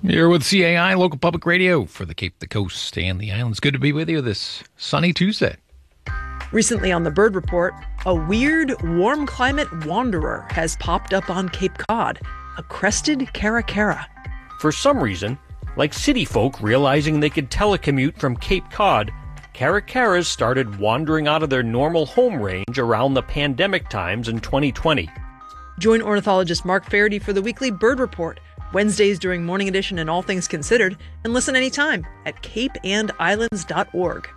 You're with CAI, local public radio for the Cape, the Coast, and the Islands. Good to be with you this sunny Tuesday. Recently on the Bird Report, a weird, warm climate wanderer has popped up on Cape Cod, a crested caracara. For some reason, like city folk realizing they could telecommute from Cape Cod, caracaras started wandering out of their normal home range around the pandemic times in 2020. Join ornithologist Mark Faraday for the weekly Bird Report, Wednesdays during Morning Edition and All Things Considered, and listen anytime at capeandislands.org.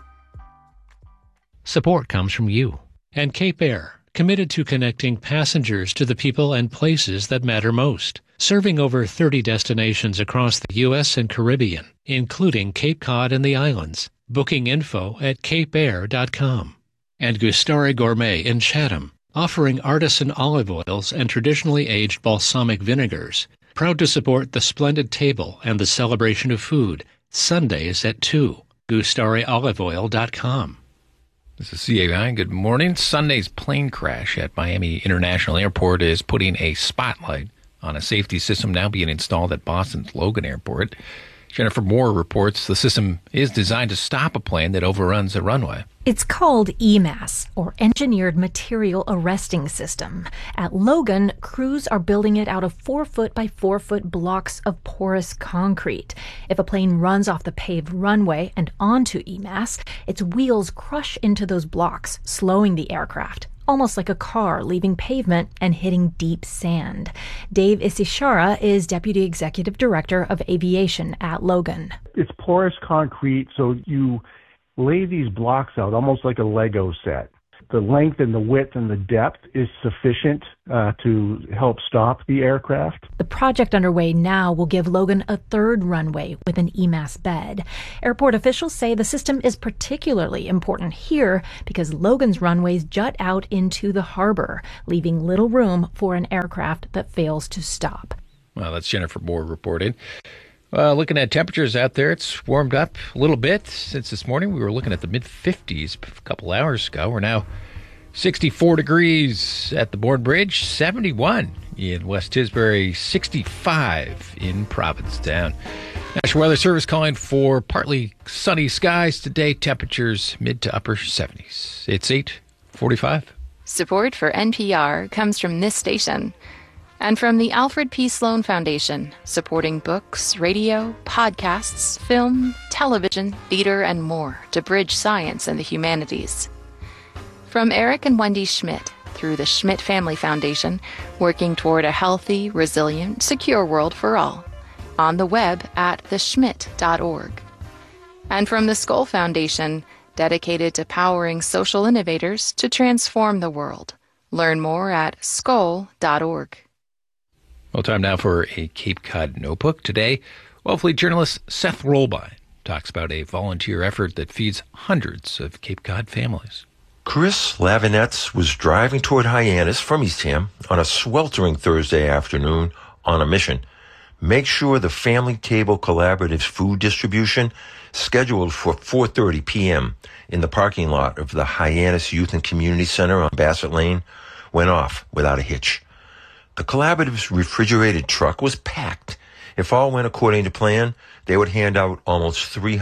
Support comes from you and Cape Air, committed to connecting passengers to the people and places that matter most, serving over 30 destinations across the U.S. and Caribbean, including Cape Cod and the islands. Booking info at capeair.com. And Gustari Gourmet in Chatham, offering artisan olive oils and traditionally aged balsamic vinegars. Proud to support the Splendid Table and the Celebration of Food, Sundays at 2. GustariOliveOil.com. This is CAI. Good morning. Sunday's plane crash at Miami International Airport is putting a spotlight on a safety system now being installed at Boston's Logan Airport. Jennifer Moore reports the system is designed to stop a plane that overruns a runway. It's called EMAS, or Engineered Material Arresting System. At Logan, crews are building it out of 4-foot by 4-foot blocks of porous concrete. If a plane runs off the paved runway and onto EMAS, its wheels crush into those blocks, slowing the aircraft, almost like a car leaving pavement and hitting deep sand. Dave Isishara is Deputy Executive Director of Aviation at Logan. It's porous concrete, so you lay these blocks out almost like a Lego set. The length and the width and the depth is sufficient to help stop the aircraft. The project underway now will give Logan a third runway with an EMAS bed. Airport officials say the system is particularly important here because Logan's runways jut out into the harbor, leaving little room for an aircraft that fails to stop. Well, that's Jennifer Moore reporting. Looking at temperatures out there, it's warmed up a little bit since this morning. We were looking at the mid-50s a couple hours ago. We're now 64 degrees at the Bourne Bridge, 71 in West Tisbury, 65 in Provincetown. National Weather Service calling for partly sunny skies today, temperatures mid to upper 70s. It's 8:45. Support for NPR comes from this station and from the Alfred P. Sloan Foundation, supporting books, radio, podcasts, film, television, theater, and more to bridge science and the humanities. From Eric and Wendy Schmidt, through the Schmidt Family Foundation, working toward a healthy, resilient, secure world for all. On the web at theschmidt.org. And from the Skoll Foundation, dedicated to powering social innovators to transform the world. Learn more at skoll.org. Well, time now for a Cape Cod Notebook. Today, Wellfleet journalist Seth Rollby talks about a volunteer effort that feeds hundreds of Cape Cod families. Chris Lavinetz was driving toward Hyannis from Eastham on a sweltering Thursday afternoon on a mission. Make sure the Family Table Collaborative's food distribution, scheduled for 4:30 p.m. in the parking lot of the Hyannis Youth and Community Center on Bassett Lane, went off without a hitch. The Collaborative's refrigerated truck was packed. If all went according to plan, they would hand out almost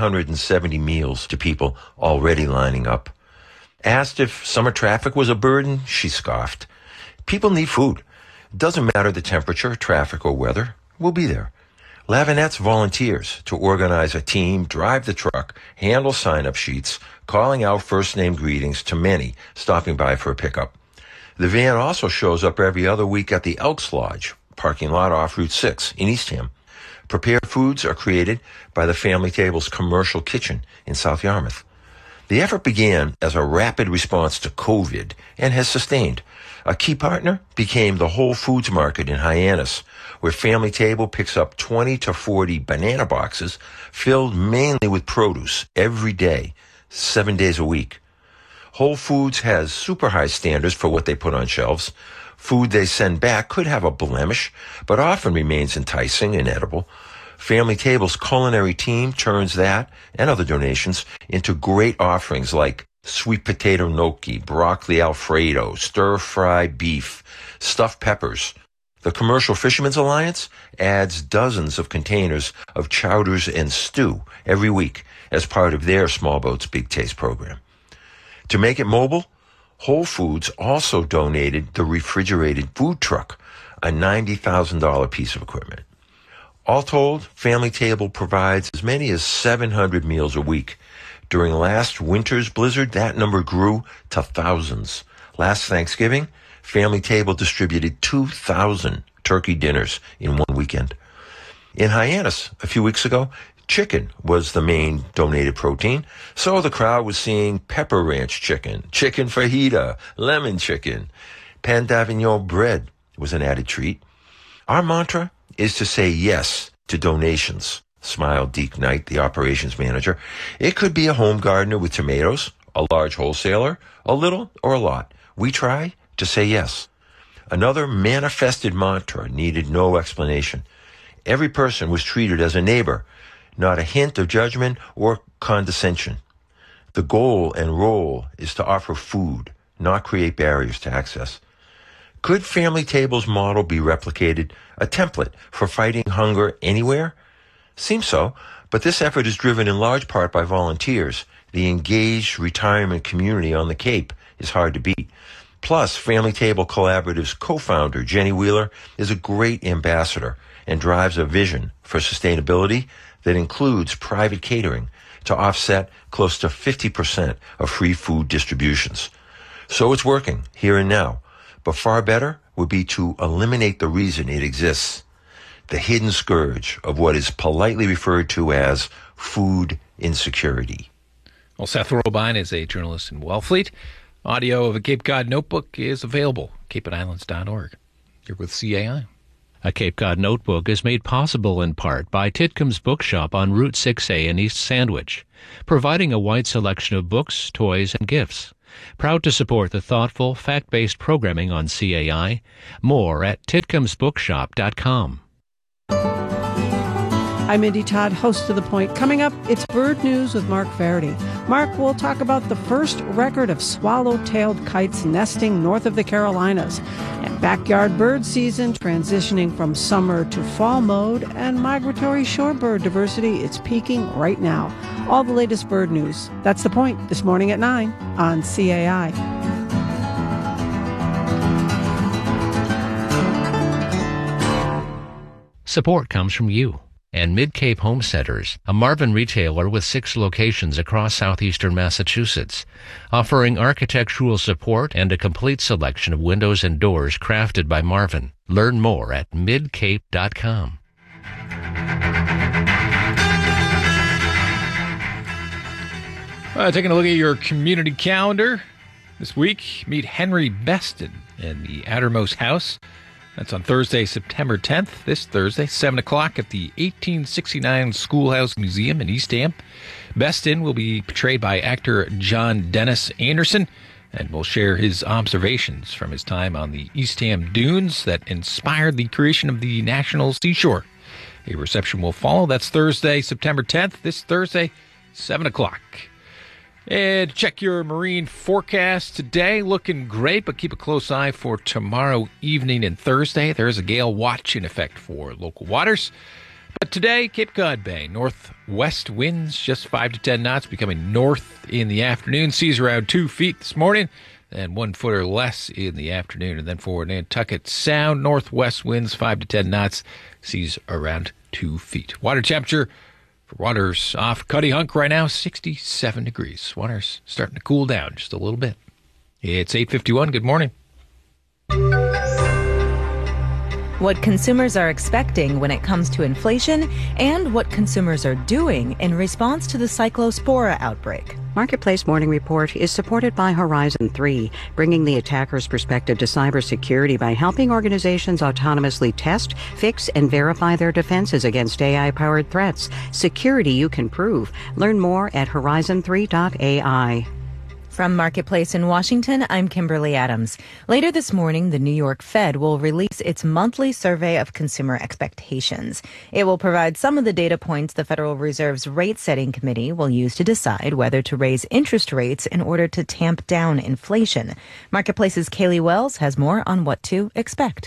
370 meals to people already lining up. Asked if summer traffic was a burden, she scoffed. People need food. It doesn't matter the temperature, traffic, or weather. We'll be there. Lavinetz volunteers to organize a team, drive the truck, handle sign-up sheets, calling out first-name greetings to many stopping by for a pickup. The van also shows up every other week at the Elks Lodge, parking lot off Route 6 in Eastham. Prepared foods are created by the Family Table's commercial kitchen in South Yarmouth. The effort began as a rapid response to COVID and has sustained. A key partner became the Whole Foods Market in Hyannis, where Family Table picks up 20 to 40 banana boxes filled mainly with produce every day, 7 days a week. Whole Foods has super high standards for what they put on shelves. Food they send back could have a blemish, but often remains enticing and edible. Family Table's culinary team turns that and other donations into great offerings like sweet potato gnocchi, broccoli alfredo, stir-fry beef, stuffed peppers. The Commercial Fishermen's Alliance adds dozens of containers of chowders and stew every week as part of their Small Boats Big Taste program. To make it mobile, Whole Foods also donated the refrigerated food truck, a $90,000 piece of equipment. All told, Family Table provides as many as 700 meals a week. During last winter's blizzard, that number grew to thousands. Last Thanksgiving, Family Table distributed 2,000 turkey dinners in one weekend. In Hyannis, a few weeks ago, chicken was the main donated protein, so the crowd was seeing pepper ranch chicken, chicken fajita, lemon chicken. Pan d'Avignon bread was an added treat. Our mantra is to say yes to donations, smiled Deke Knight, the operations manager. It could be a home gardener with tomatoes, a large wholesaler, a little or a lot. We try to say yes. Another manifested mantra needed no explanation. Every person was treated as a neighbor, not a hint of judgment or condescension. The goal and role is to offer food, not create barriers to access. Could Family Table's model be replicated, a template for fighting hunger anywhere? Seems so, but this effort is driven in large part by volunteers. The engaged retirement community on the Cape is hard to beat. Plus, Family Table Collaborative's co-founder, Jenny Wheeler, is a great ambassador and drives a vision for sustainability that includes private catering to offset close to 50% of free food distributions. So it's working here and now, but far better would be to eliminate the reason it exists, the hidden scourge of what is politely referred to as food insecurity. Well, Seth Robine is a journalist in Wellfleet. Audio of a Cape Cod Notebook is available, capeandislands.org. You're with CAI. A Cape Cod Notebook is made possible in part by Titcomb's Bookshop on Route 6A in East Sandwich, providing a wide selection of books, toys, and gifts. Proud to support the thoughtful, fact-based programming on CAI. More at titcomsbookshop.com. I'm Mindy Todd, host of The Point. Coming up, it's Bird News with Mark Verity. Mark will talk about the first record of swallow-tailed kites nesting north of the Carolinas, and backyard bird season transitioning from summer to fall mode, and migratory shorebird diversity is peaking right now. All the latest bird news. That's The Point, this morning at 9 on CAI. Support comes from you and Mid-Cape Home Centers, a Marvin retailer with 6 locations across southeastern Massachusetts, offering architectural support and a complete selection of windows and doors crafted by Marvin. Learn more at midcape.com. Taking a look at your community calendar. This week, meet Henry Beston in the Outermost House. That's on Thursday, September 10th, this Thursday, 7 o'clock at the 1869 Schoolhouse Museum in Eastham. Beston will be portrayed by actor John Dennis Anderson and will share his observations from his time on the Eastham Dunes that inspired the creation of the National Seashore. A reception will follow. That's Thursday, September 10th, this Thursday, 7 o'clock. And check your marine forecast today. Looking great, but keep a close eye for tomorrow evening and Thursday. There is a gale watch in effect for local waters. But today, Cape Cod Bay, northwest winds just 5 to 10 knots, becoming north in the afternoon. Seas around 2 feet this morning, and 1 foot or less in the afternoon. And then for Nantucket Sound, northwest winds 5 to 10 knots, seas around 2 feet. Water temperature for waters off Cuttyhunk right now, 67 degrees. Water's starting to cool down just a little bit. It's 8:51. Good morning. What consumers are expecting when it comes to inflation and what consumers are doing in response to the Cyclospora outbreak. Marketplace Morning Report is supported by Horizon 3, bringing the attacker's perspective to cybersecurity by helping organizations autonomously test, fix, and verify their defenses against AI-powered threats. Security you can prove. Learn more at horizon3.ai. From Marketplace in Washington, I'm Kimberly Adams. Later this morning, the New York Fed will release its monthly survey of consumer expectations. It will provide some of the data points the Federal Reserve's rate-setting committee will use to decide whether to raise interest rates in order to tamp down inflation. Marketplace's Kaylee Wells has more on what to expect.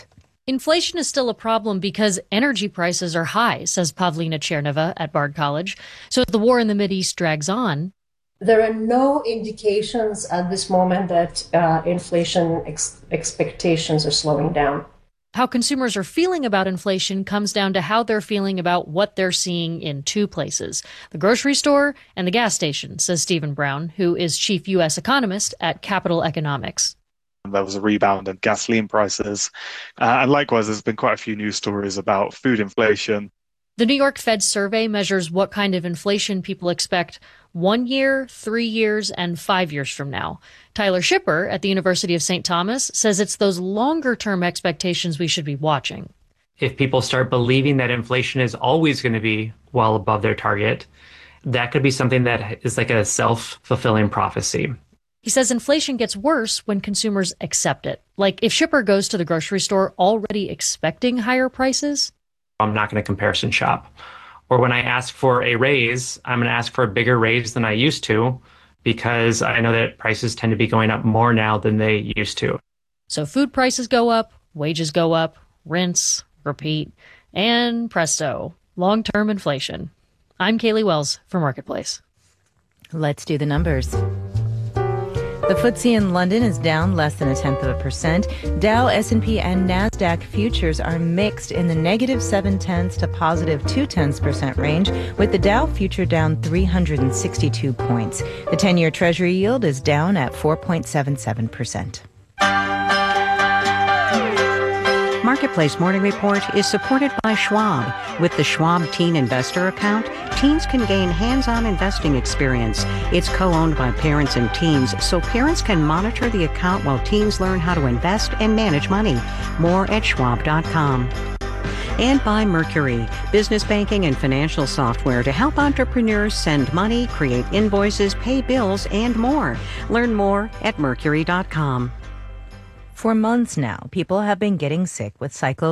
Inflation is still a problem because energy prices are high, says Pavlina Cherneva at Bard College. So as the war in the Mideast drags on, there are no indications at this moment that inflation expectations are slowing down. How consumers are feeling about inflation comes down to how they're feeling about what they're seeing in two places, the grocery store and the gas station, says Stephen Brown, who is chief U.S. economist at Capital Economics. There was a rebound in gasoline prices. And likewise, there's been quite a few news stories about food inflation. The New York Fed survey measures what kind of inflation people expect 1 year, 3 years, and 5 years from now. Tyler Schipper at the University of St. Thomas says it's those longer-term expectations we should be watching. If people start believing that inflation is always going to be well above their target, that could be something that is like a self-fulfilling prophecy. He says inflation gets worse when consumers accept it. Like if Schipper goes to the grocery store already expecting higher prices, I'm not going to comparison shop. Or when I ask for a raise, I'm going to ask for a bigger raise than I used to because I know that prices tend to be going up more now than they used to. So food prices go up, wages go up, rinse, repeat, and presto, long-term inflation. I'm Kaylee Wells for Marketplace. Let's do the numbers. The FTSE in London is down less than 0.1%. Dow, S&P, and NASDAQ futures are mixed in the negative 0.7 to positive 0.2% range, with the Dow future down 362 points. The 10-year Treasury yield is down at 4.77%. Marketplace Morning Report is supported by Schwab. With the Schwab Teen Investor Account, teens can gain hands-on investing experience. It's co-owned by parents and teens, so parents can monitor the account while teens learn how to invest and manage money. More at schwab.com. And by Mercury, business banking and financial software to help entrepreneurs send money, create invoices, pay bills, and more. Learn more at mercury.com. For months now, people have been getting sick with cyclones.